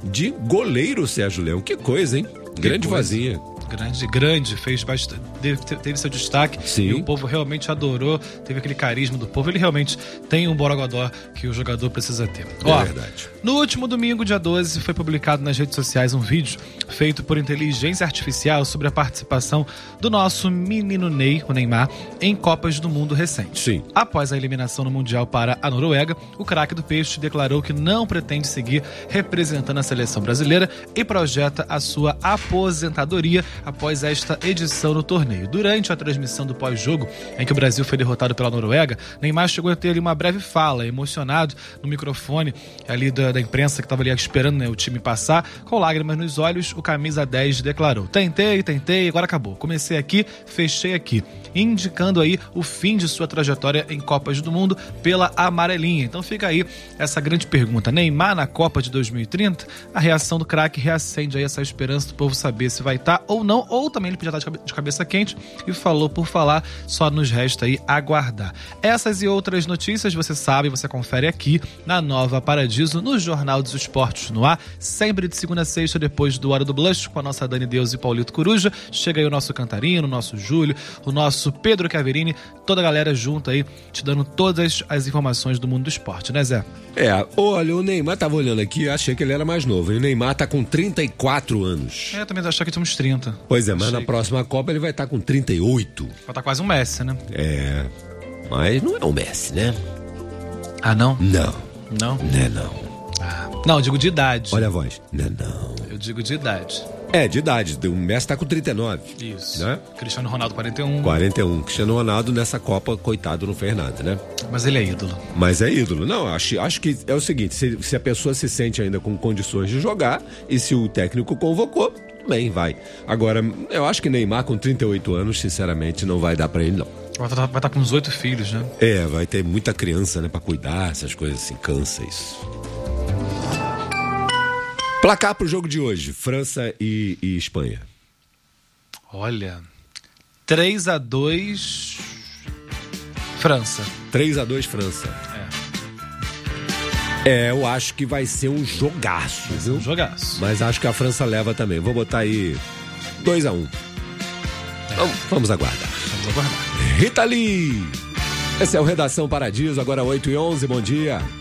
de goleiro Sérgio Leão. Que coisa, hein? Grande vozinha. Grande, fez bastante, teve seu destaque. Sim. E o povo realmente adorou, teve aquele carisma do povo. Ele realmente tem um borogodó que o jogador precisa ter. É verdade. No último domingo, dia 12, foi publicado nas redes sociais um vídeo feito por inteligência artificial sobre a participação do nosso menino Ney, o Neymar, em Copas do Mundo recentes. Sim. Após a eliminação no Mundial para a Noruega, o craque do Peixe declarou que não pretende seguir representando a seleção brasileira e projeta a sua aposentadoria após esta edição do torneio. Durante a transmissão do pós-jogo, em que o Brasil foi derrotado pela Noruega, Neymar chegou a ter ali uma breve fala, emocionado no microfone ali da imprensa que estava ali esperando, né, o time passar. Com lágrimas nos olhos, o camisa 10 declarou: tentei, agora acabou. Comecei aqui, fechei aqui. Indicando aí o fim de sua trajetória em Copas do Mundo pela amarelinha. Então fica aí essa grande pergunta: Neymar na Copa de 2030? A reação do craque reacende aí essa esperança do povo saber se vai estar ou não, ou também ele podia estar de cabeça quente e falou por falar, só nos resta aí aguardar. Essas e outras notícias você sabe, você confere aqui na Nova Paradiso, no Jornal dos Esportes no ar, sempre de segunda a sexta, depois do Hora do Blush, com a nossa Dani Deus e Paulito Coruja. Chega aí o nosso Cantarino, o nosso Júlio, o nosso Pedro Caverini, toda a galera junto aí, te dando todas as informações do mundo do esporte, né, Zé? Olha, o Neymar, tava olhando aqui, achei que ele era mais novo. E o Neymar tá com 34 anos. Eu também achava que tinha uns 30. Pois é, mas na próxima Copa ele vai estar com 38. Vai estar quase um Messi, né? Mas não é o Messi, né? Ah, não? Não. Não? Não. Não, eu digo de idade. Olha a voz. Não. Eu digo de idade. De idade. O Messi tá com 39. Isso. Né? Cristiano Ronaldo, 41. 41. Cristiano Ronaldo nessa Copa, coitado, não fez nada, né? Mas ele é ídolo. Mas é ídolo. Não, acho que é o seguinte, se a pessoa se sente ainda com condições de jogar e se o técnico convocou, bem, vai. Agora, eu acho que Neymar com 38 anos, sinceramente, não vai dar pra ele, não. Vai estar com uns 8 filhos, né? Vai ter muita criança, né, pra cuidar, essas coisas assim, cansa isso. Placar pro jogo de hoje, França e Espanha. Olha, 3-2 França. 3-2 França. Eu acho que vai ser um jogaço, viu? Um jogaço. Mas acho que a França leva também. Vou botar aí 2-1. Vamos aguardar. Vamos aguardar. Rita Lee! Esse é o Redação Paradiso, agora 8h11, bom dia.